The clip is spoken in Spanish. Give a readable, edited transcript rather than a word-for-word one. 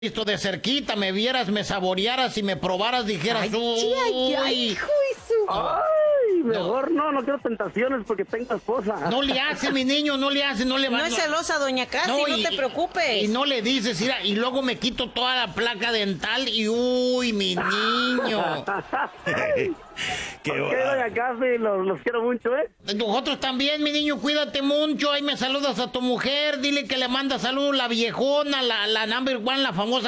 visto de cerquita, me vieras, me saborearas y me probaras, dijeras, Ay, hijo de su... Ay, mejor no quiero tentaciones porque tengo esposa. No le hace, mi niño, no le hace, no le va. No es celosa, doña Casi, no te preocupes. Y no le dices, mira, y luego me quito toda la placa dental y uy, mi niño. ¿Qué doña Casi? Los quiero mucho, ¿eh? Nosotros también, mi niño, cuídate mucho. Ahí me saludas a tu mujer, dile que le manda saludos la viejona, la number one, la famosa